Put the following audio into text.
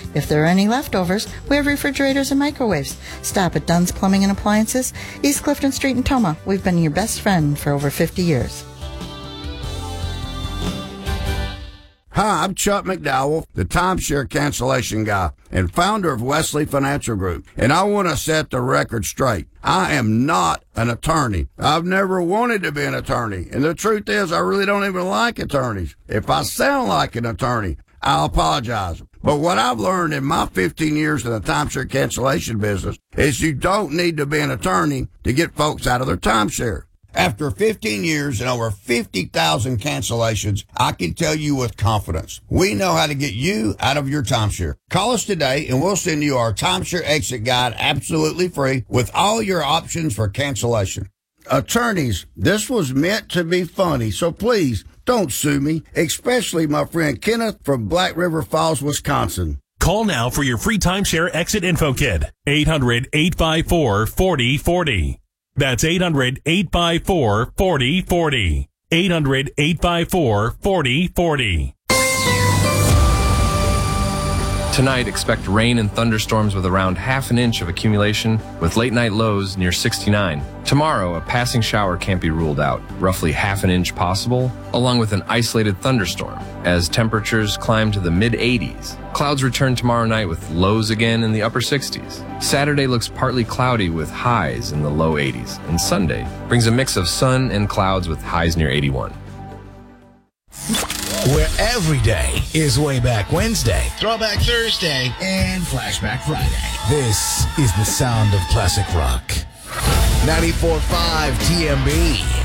If there are any leftovers, we have refrigerators and microwaves. Stop at Dunn's Plumbing and Appliances, East Clifton Street in Toma. We've been your best friend for over 50 years. Hi, I'm Chuck McDowell, the timeshare cancellation guy and founder of Wesley Financial Group, and I want to set the record straight. I am not an attorney. I've never wanted to be an attorney, and the truth is I really don't even like attorneys. If I sound like an attorney, I'll apologize. But what I've learned in my 15 years in the timeshare cancellation business is you don't need to be an attorney to get folks out of their timeshare. After 15 years and over 50,000 cancellations, I can tell you with confidence, we know how to get you out of your timeshare. Call us today and we'll send you our timeshare exit guide absolutely free with all your options for cancellation. Attorneys, this was meant to be funny, so please don't sue me, especially my friend Kenneth from Black River Falls, Wisconsin. Call now for your free timeshare exit info kit. 800-854-4040. That's 800-854-4040. 800-854-4040. Tonight, expect rain and thunderstorms with around half an inch of accumulation with late-night lows near 69. Tomorrow, a passing shower can't be ruled out, roughly half an inch possible, along with an isolated thunderstorm, as temperatures climb to the mid-80s. Clouds return tomorrow night with lows again in the upper 60s. Saturday looks partly cloudy with highs in the low 80s, and Sunday brings a mix of sun and clouds with highs near 81. Where every day is Way Back Wednesday, Throwback Thursday, and Flashback Friday. This is the sound of classic rock. 94.5 TMB.